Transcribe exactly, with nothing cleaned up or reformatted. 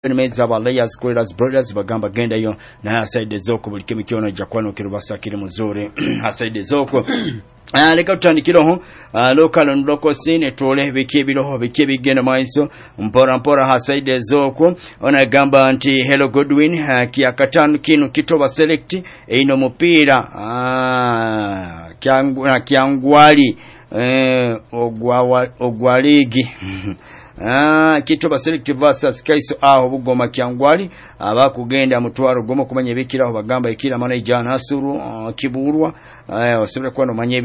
Meza ba Layers Squares Brothers bagamba genda yo na aside zoko buli kimu kyono jakwano kirubasa kiri muzuri aside zoko ah leka tutandikiro ho local and local scene tole biki biroho biki bigenda maiso mpora mpora aside zoko ona gamba nti Hello Godwin kia katanu kinu kitoba select eino mupira ah kyangu kyangwali eh ogwa ogwaligi Ah kitoba select versus Kaiso aho bugoma kyangwali abakugenda mutwaro gomo kumanya bikiraho bagamba ikira mana ijana asuru uh, kiburwa uh, wasibira kwano manye